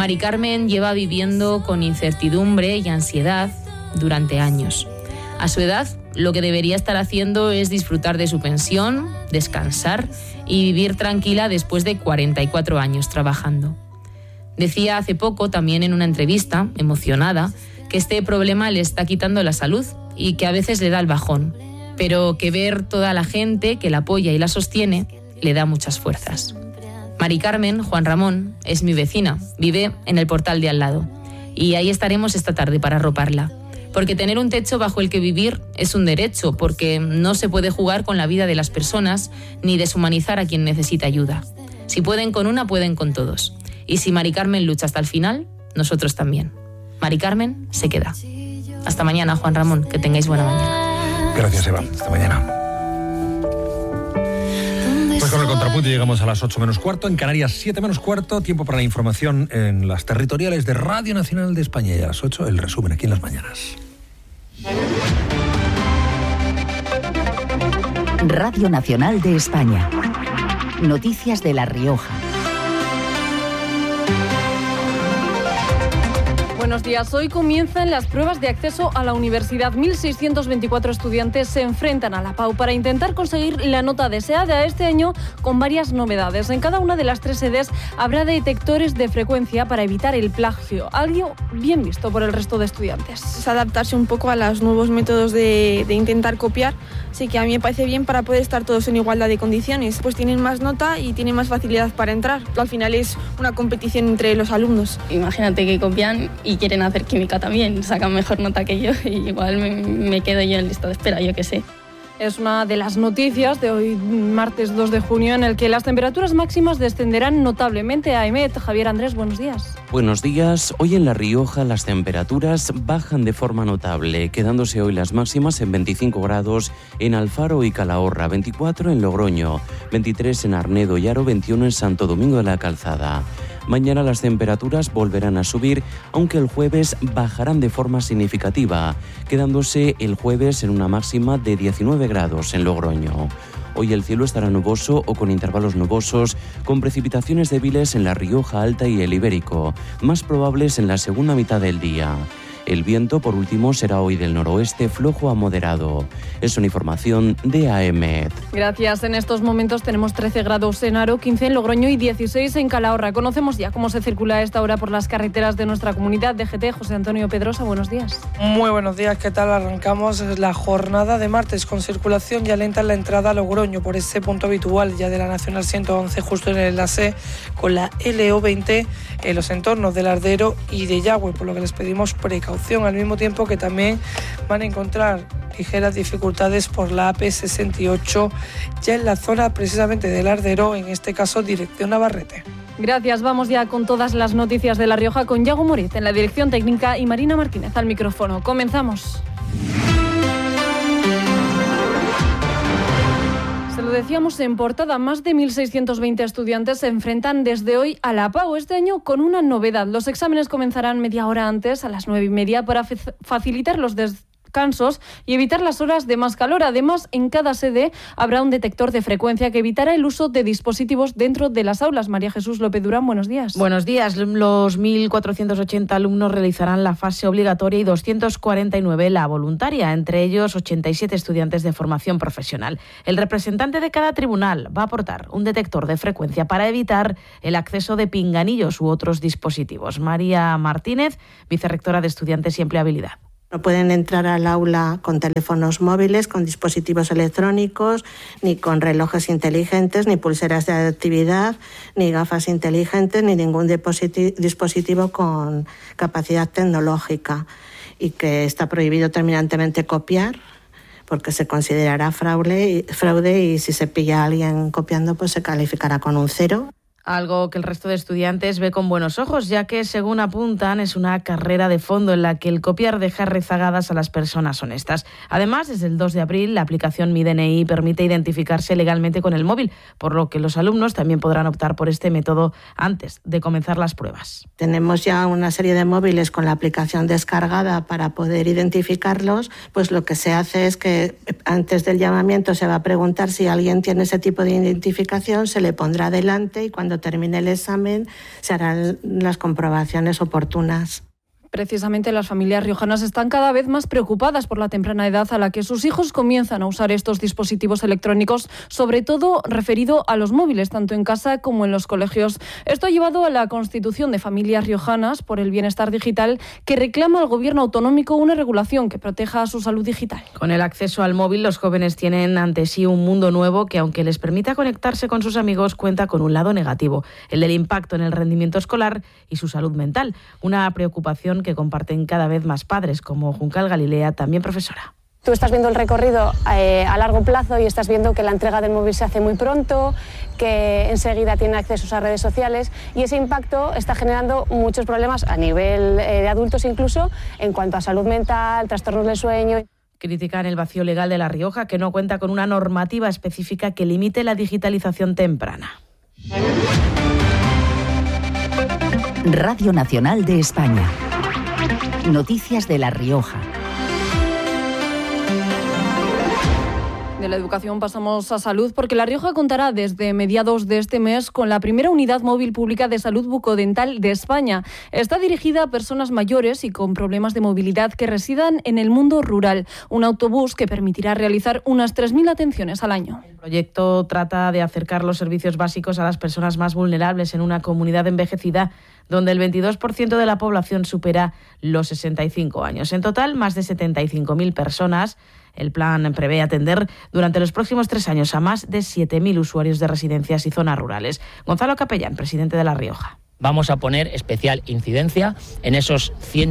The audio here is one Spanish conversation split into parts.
Mari Carmen lleva viviendo con incertidumbre y ansiedad durante años. A su edad, lo que debería estar haciendo es disfrutar de su pensión, descansar y vivir tranquila después de 44 años trabajando. Decía hace poco, también en una entrevista, emocionada, que este problema le está quitando la salud y que a veces le da el bajón, pero que ver toda la gente que la apoya y la sostiene le da muchas fuerzas. Mari Carmen, Juan Ramón, es mi vecina, vive en el portal de al lado y ahí estaremos esta tarde para arroparla. Porque tener un techo bajo el que vivir es un derecho, porque no se puede jugar con la vida de las personas ni deshumanizar a quien necesita ayuda. Si pueden con una, pueden con todos. Y si Mari Carmen lucha hasta el final, nosotros también. Mari Carmen se queda. Hasta mañana, Juan Ramón, que tengáis buena mañana. Gracias, Eva. Hasta mañana. Pues con el contrapunto llegamos a las 8 menos cuarto, en Canarias 7 menos cuarto, tiempo para la información en las territoriales de Radio Nacional de España, y a las 8 el resumen aquí en Las Mañanas. Radio Nacional de España. Noticias de La Rioja. Buenos días. Hoy comienzan las pruebas de acceso a la universidad. 1.624 estudiantes se enfrentan a la PAU para intentar conseguir la nota deseada este año, con varias novedades. En cada una de las 3 sedes habrá detectores de frecuencia para evitar el plagio, algo bien visto por el resto de estudiantes. Es adaptarse un poco a los nuevos métodos de intentar copiar, así que a mí me parece bien para poder estar todos en igualdad de condiciones. Pues tienen más nota y tienen más facilidad para entrar. Al final es una competición entre los alumnos. Imagínate que copian y quieren hacer química también, sacan mejor nota que yo y igual me quedo yo en lista de espera, yo qué sé. Es una de las noticias de hoy, martes 2 de junio, en el que las temperaturas máximas descenderán notablemente. AEMET, Javier Andrés, buenos días. Buenos días. Hoy en La Rioja las temperaturas bajan de forma notable, quedándose hoy las máximas en 25 grados en Alfaro y Calahorra, 24 en Logroño, 23 en Arnedo y Haro, 21 en Santo Domingo de la Calzada. Mañana las temperaturas volverán a subir, aunque el jueves bajarán de forma significativa, quedándose el jueves en una máxima de 19 grados en Logroño. Hoy el cielo estará nuboso o con intervalos nubosos, con precipitaciones débiles en La Rioja Alta y el Ibérico, más probables en la segunda mitad del día. El viento, por último, será hoy del noroeste flojo a moderado. Es una información de AEMET. Gracias. En estos momentos tenemos 13 grados en Haro, 15 en Logroño y 16 en Calahorra. Conocemos ya cómo se circula a esta hora por las carreteras de nuestra comunidad. DGT, José Antonio Pedrosa, buenos días. Muy buenos días, ¿qué tal? Arrancamos la jornada de martes con circulación ya lenta en la entrada a Logroño por ese punto habitual ya de la Nacional 111, justo en el enlace con la LO20 en los entornos del Ardero y de Yagüe, por lo que les pedimos precaución, al mismo tiempo que también van a encontrar ligeras dificultades por la AP68 ya en la zona precisamente del Ardero, en este caso dirección Navarrete. Gracias, vamos ya con todas las noticias de La Rioja con Yago Moritz en la dirección técnica y Marina Martínez al micrófono. Comenzamos. Se lo decíamos en portada, más de 1.620 estudiantes se enfrentan desde hoy a la PAU, este año con una novedad. Los exámenes comenzarán media hora antes, a las 9:30, para facilitar los descansos y evitar las horas de más calor. Además, en cada sede habrá un detector de frecuencia que evitará el uso de dispositivos dentro de las aulas. María Jesús López Durán, buenos días. Buenos días. Los 1.480 alumnos realizarán la fase obligatoria y 249 la voluntaria, entre ellos 87 estudiantes de formación profesional. El representante de cada tribunal va a aportar un detector de frecuencia para evitar el acceso de pinganillos u otros dispositivos. María Martínez, vicerrectora de Estudiantes y Empleabilidad. No pueden entrar al aula con teléfonos móviles, con dispositivos electrónicos, ni con relojes inteligentes, ni pulseras de actividad, ni gafas inteligentes, ni ningún dispositivo con capacidad tecnológica. Y que está prohibido terminantemente copiar, porque se considerará fraude y si se pilla a alguien copiando, pues se calificará con un 0. Algo que el resto de estudiantes ve con buenos ojos, ya que, según apuntan, es una carrera de fondo en la que el copiar deja rezagadas a las personas honestas. Además, desde el 2 de abril, la aplicación Mi DNI permite identificarse legalmente con el móvil, por lo que los alumnos también podrán optar por este método antes de comenzar las pruebas. Tenemos ya una serie de móviles con la aplicación descargada para poder identificarlos, pues lo que se hace es que antes del llamamiento se va a preguntar si alguien tiene ese tipo de identificación, se le pondrá delante y cuando cuando termine el examen se harán las comprobaciones oportunas. Precisamente las familias riojanas están cada vez más preocupadas por la temprana edad a la que sus hijos comienzan a usar estos dispositivos electrónicos, sobre todo referido a los móviles, tanto en casa como en los colegios. Esto ha llevado a la constitución de familias riojanas por el bienestar digital, que reclama al gobierno autonómico una regulación que proteja su salud digital. Con el acceso al móvil, los jóvenes tienen ante sí un mundo nuevo que, aunque les permita conectarse con sus amigos, cuenta con un lado negativo, el del impacto en el rendimiento escolar y su salud mental. Una preocupación que comparten cada vez más padres, como Juncal Galilea, también profesora. Tú estás viendo el recorrido a largo plazo y estás viendo que la entrega del móvil se hace muy pronto, que enseguida tiene acceso a redes sociales, y ese impacto está generando muchos problemas a nivel de adultos, incluso en cuanto a salud mental, trastornos del sueño. Critican el vacío legal de La Rioja, que no cuenta con una normativa específica que limite la digitalización temprana. Radio Nacional de España. Noticias de La Rioja. De la educación pasamos a salud, porque La Rioja contará desde mediados de este mes con la primera unidad móvil pública de salud bucodental de España. Está dirigida a personas mayores y con problemas de movilidad que residan en el mundo rural. Un autobús que permitirá realizar unas 3.000 atenciones al año. El proyecto trata de acercar los servicios básicos a las personas más vulnerables en una comunidad envejecida donde el 22% de la población supera los 65 años. En total, más de 75.000 personas. El plan prevé atender durante los próximos 3 años a más de 7.000 usuarios de residencias y zonas rurales. Gonzalo Capellán, presidente de La Rioja. Vamos a poner especial incidencia en esos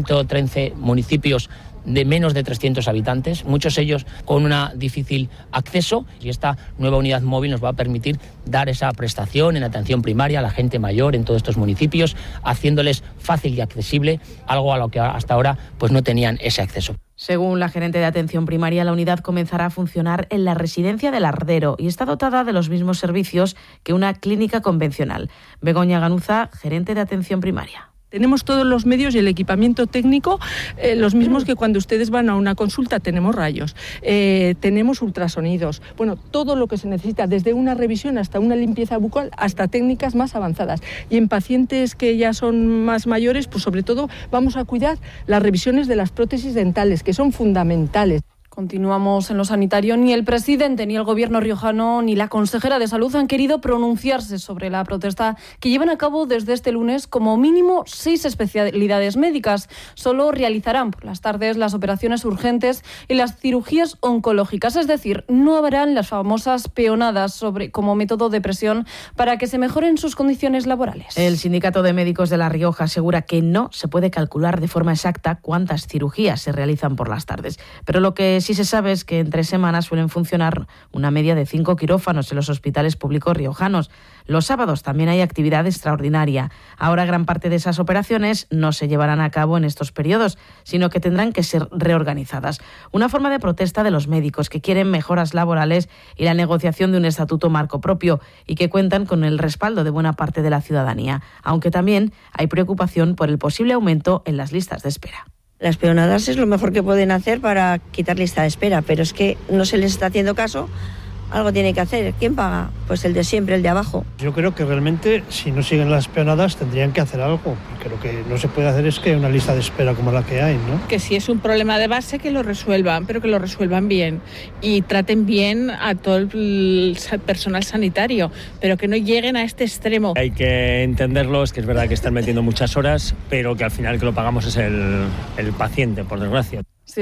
113 municipios de menos de 300 habitantes, muchos ellos con un difícil acceso, y esta nueva unidad móvil nos va a permitir dar esa prestación en atención primaria a la gente mayor en todos estos municipios, haciéndoles fácil y accesible, algo a lo que hasta ahora pues no tenían ese acceso. Según la gerente de atención primaria, la unidad comenzará a funcionar en la residencia del Ardero y está dotada de los mismos servicios que una clínica convencional. Begoña Ganuza, gerente de atención primaria. Tenemos todos los medios y el equipamiento técnico, los mismos que cuando ustedes van a una consulta. Tenemos rayos, tenemos ultrasonidos, bueno, todo lo que se necesita, desde una revisión hasta una limpieza bucal, hasta técnicas más avanzadas. Y en pacientes que ya son más mayores, pues sobre todo vamos a cuidar las revisiones de las prótesis dentales, que son fundamentales. Continuamos en lo sanitario. Ni el presidente, ni el gobierno riojano, ni la consejera de salud han querido pronunciarse sobre la protesta que llevan a cabo desde este lunes como mínimo 6 especialidades médicas. Solo realizarán por las tardes las operaciones urgentes y las cirugías oncológicas, es decir, no habrán las famosas peonadas como método de presión para que se mejoren sus condiciones laborales. El Sindicato de Médicos de La Rioja asegura que no se puede calcular de forma exacta cuántas cirugías se realizan por las tardes, pero lo que sí se sabe es que entre semanas suelen funcionar una media de 5 quirófanos en los hospitales públicos riojanos. Los sábados también hay actividad extraordinaria. Ahora gran parte de esas operaciones no se llevarán a cabo en estos periodos, sino que tendrán que ser reorganizadas. Una forma de protesta de los médicos que quieren mejoras laborales y la negociación de un estatuto marco propio y que cuentan con el respaldo de buena parte de la ciudadanía, aunque también hay preocupación por el posible aumento en las listas de espera. Las peonadas es lo mejor que pueden hacer para quitar lista de espera, pero es que no se les está haciendo caso. Algo tiene que hacer. ¿Quién paga? Pues el de siempre, el de abajo. Yo creo que realmente, si no siguen las peonadas, tendrían que hacer algo. Porque lo que no se puede hacer es que una lista de espera como la que hay, ¿no? Que si es un problema de base, que lo resuelvan, pero que lo resuelvan bien. Y traten bien a todo el personal sanitario, pero que no lleguen a este extremo. Hay que entenderlo, es que es verdad que están metiendo muchas horas, pero que al final que lo pagamos es el paciente, por desgracia.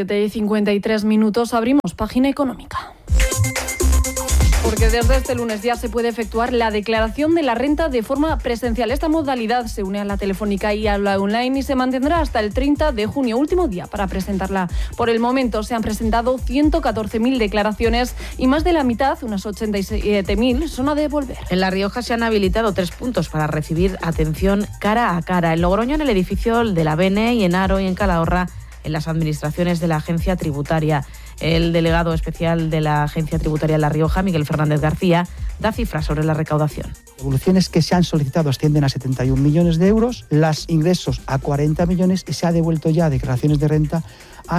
7:53, abrimos página económica. Porque desde este lunes ya se puede efectuar la declaración de la renta de forma presencial. Esta modalidad se une a la telefónica y a la online y se mantendrá hasta el 30 de junio, último día para presentarla. Por el momento se han presentado 114.000 declaraciones y más de la mitad, unas 87.000, son a devolver. En La Rioja se han habilitado 3 puntos para recibir atención cara a cara. En Logroño, en el edificio de la BNE, y en Haro y en Calahorra, en las administraciones de la Agencia Tributaria. El delegado especial de la Agencia Tributaria en La Rioja, Miguel Fernández García, da cifras sobre la recaudación. Devoluciones que se han solicitado ascienden a 71 millones de euros, los ingresos a 40 millones y se ha devuelto ya declaraciones de renta a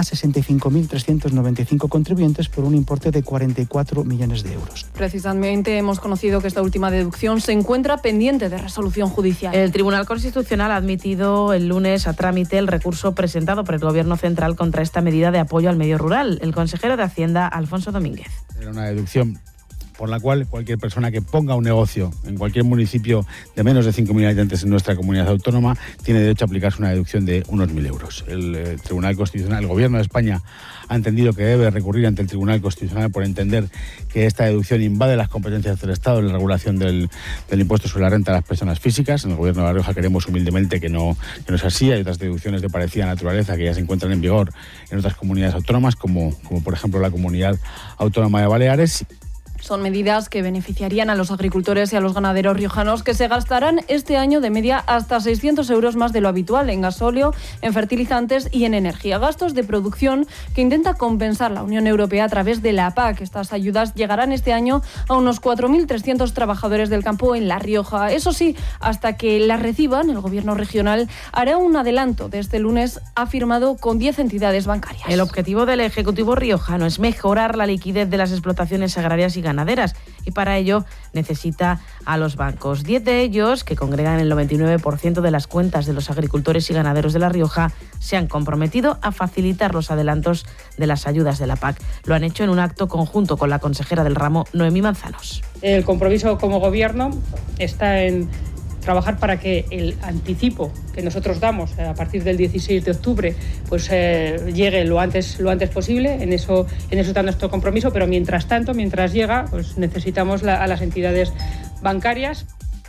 65.395 contribuyentes por un importe de 44 millones de euros. Precisamente hemos conocido que esta última deducción se encuentra pendiente de resolución judicial. El Tribunal Constitucional ha admitido el lunes a trámite el recurso presentado por el Gobierno central contra esta medida de apoyo al medio rural. El consejero de Hacienda, Alfonso Domínguez. Era una deducción por la cual cualquier persona que ponga un negocio en cualquier municipio de menos de 5.000 habitantes en nuestra comunidad autónoma tiene derecho a aplicarse una deducción de unos 1.000 euros. El Tribunal Constitucional, el Gobierno de España ha entendido que debe recurrir ante el Tribunal Constitucional por entender que esta deducción invade las competencias del Estado en la regulación del impuesto sobre la renta de las personas físicas. En el Gobierno de La Rioja queremos humildemente que no es así. Hay otras deducciones de parecida naturaleza que ya se encuentran en vigor en otras comunidades autónomas, como por ejemplo la Comunidad Autónoma de Baleares. Son medidas que beneficiarían a los agricultores y a los ganaderos riojanos, que se gastarán este año de media hasta 600 euros más de lo habitual en gasóleo, en fertilizantes y en energía. Gastos de producción que intenta compensar la Unión Europea a través de la PAC. Estas ayudas llegarán este año a unos 4.300 trabajadores del campo en La Rioja. Eso sí, hasta que las reciban, el Gobierno regional hará un adelanto de este lunes, ha firmado con 10 entidades bancarias. El objetivo del Ejecutivo riojano es mejorar la liquidez de las explotaciones agrarias y ganaderas, y para ello necesita a los bancos. 10 de ellos, que congregan el 99% de las cuentas de los agricultores y ganaderos de La Rioja, se han comprometido a facilitar los adelantos de las ayudas de la PAC. Lo han hecho en un acto conjunto con la consejera del ramo, Noemí Manzanos. El compromiso como Gobierno está en trabajar para que el anticipo que nosotros damos a partir del 16 de octubre pues llegue lo antes posible. En eso está nuestro compromiso, pero mientras tanto, mientras llega, pues necesitamos a las entidades bancarias.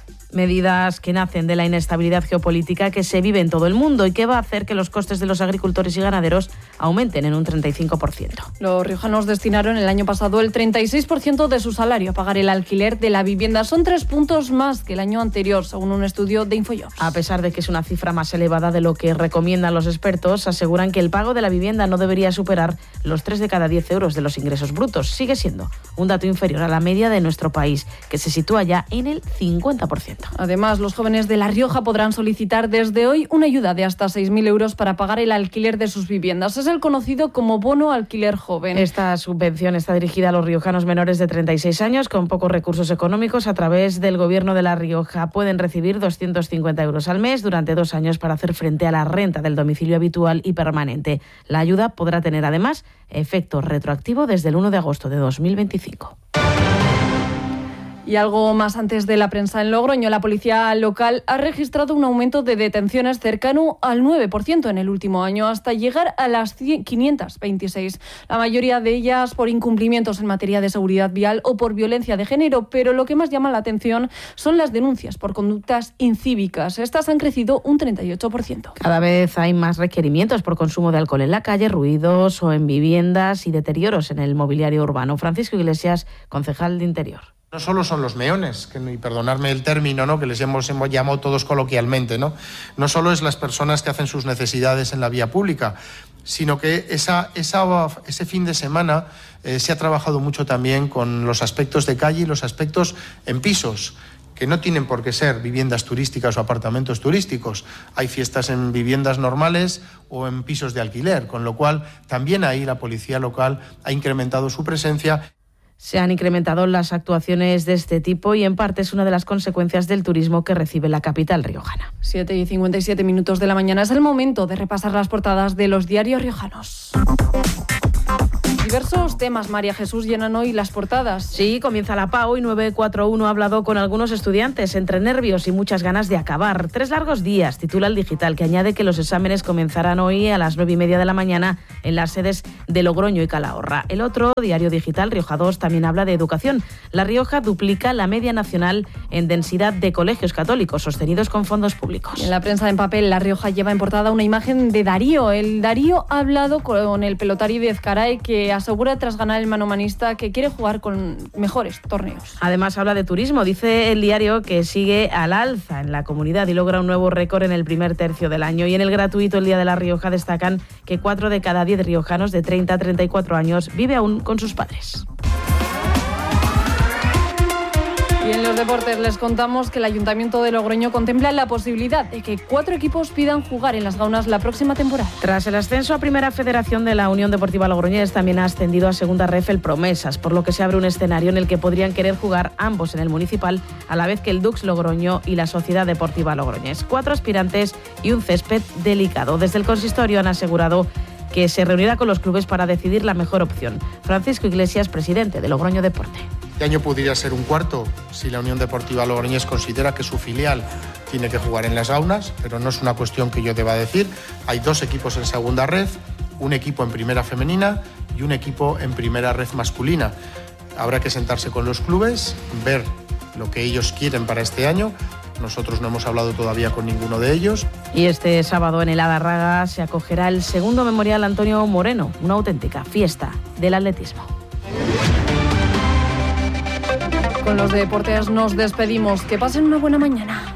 Medidas que nacen de la inestabilidad geopolítica que se vive en todo el mundo y que va a hacer que los costes de los agricultores y ganaderos aumenten en un 35%. Los riojanos destinaron el año pasado el 36% de su salario a pagar el alquiler de la vivienda. Son 3 puntos más que el año anterior, según un estudio de Infojobs. A pesar de que es una cifra más elevada de lo que recomiendan los expertos, aseguran que el pago de la vivienda no debería superar los 3 de cada 10 euros de los ingresos brutos. Sigue siendo un dato inferior a la media de nuestro país, que se sitúa ya en el 50%. Además, los jóvenes de La Rioja podrán solicitar desde hoy una ayuda de hasta 6.000 euros para pagar el alquiler de sus viviendas. Es el conocido como bono alquiler joven. Esta subvención está dirigida a los riojanos menores de 36 años con pocos recursos económicos. A través del Gobierno de La Rioja pueden recibir 250 euros al mes durante 2 años para hacer frente a la renta del domicilio habitual y permanente. La ayuda podrá tener además efecto retroactivo desde el 1 de agosto de 2025. Y algo más antes de la prensa en Logroño, la policía local ha registrado un aumento de detenciones cercano al 9% en el último año, hasta llegar a las 526. La mayoría de ellas por incumplimientos en materia de seguridad vial o por violencia de género, pero lo que más llama la atención son las denuncias por conductas incívicas. Estas han crecido un 38%. Cada vez hay más requerimientos por consumo de alcohol en la calle, ruidos o en viviendas y deterioros en el mobiliario urbano. Francisco Iglesias, concejal de Interior. No solo son los meones, y perdonadme el término, ¿no?, que les hemos llamado todos coloquialmente, ¿no? No solo es las personas que hacen sus necesidades en la vía pública, sino que ese fin de semana se ha trabajado mucho también con los aspectos de calle y los aspectos en pisos, que no tienen por qué ser viviendas turísticas o apartamentos turísticos. Hay fiestas en viviendas normales o en pisos de alquiler, con lo cual también ahí la policía local ha incrementado su presencia. Se han incrementado las actuaciones de este tipo y en parte es una de las consecuencias del turismo que recibe la capital riojana. 7:57 de la mañana. Es el momento de repasar las portadas de los diarios riojanos. Diversos temas, María Jesús, llenan hoy las portadas. Sí, comienza la PAO y 941 ha hablado con algunos estudiantes entre nervios y muchas ganas de acabar. 3 largos días, titula El Digital, que añade que los exámenes comenzarán hoy a las 9:30 de la mañana en las sedes de Logroño y Calahorra. El otro, Diario Digital, Rioja 2, también habla de educación. La Rioja duplica la media nacional en densidad de colegios católicos sostenidos con fondos públicos. En la prensa en papel, La Rioja lleva en portada una imagen de Darío. El Darío ha hablado con el pelotari de Ezcaray, que asegura tras ganar el manomanista que quiere jugar con mejores torneos. Además habla de turismo. Dice el diario que sigue al alza en la comunidad y logra un nuevo récord en el primer tercio del año. Y en el gratuito El Día de La Rioja destacan que 4 de cada 10 riojanos de 30 a 34 años vive aún con sus padres. Y en los deportes les contamos que el Ayuntamiento de Logroño contempla la posibilidad de que 4 equipos pidan jugar en las Gaunas la próxima temporada. Tras el ascenso a Primera Federación de la Unión Deportiva Logroñés, también ha ascendido a Segunda Ref el Promesas, por lo que se abre un escenario en el que podrían querer jugar ambos en el municipal, a la vez que el Dux Logroño y la Sociedad Deportiva Logroñés. 4 aspirantes y un césped delicado. Desde el consistorio han asegurado que se reunirá con los clubes para decidir la mejor opción. Francisco Iglesias, presidente de Logroño Deporte. Este año podría ser un cuarto si la Unión Deportiva Logroñés considera que su filial tiene que jugar en las Gaunas, pero no es una cuestión que yo deba decir. Hay 2 equipos en Segunda Red, un equipo en Primera Femenina y un equipo en Primera Red masculina. Habrá que sentarse con los clubes, ver lo que ellos quieren para este año. Nosotros no hemos hablado todavía con ninguno de ellos. Y este sábado en el Adarraga se acogerá el segundo Memorial Antonio Moreno, una auténtica fiesta del atletismo. Con los deportes nos despedimos. Que pasen una buena mañana.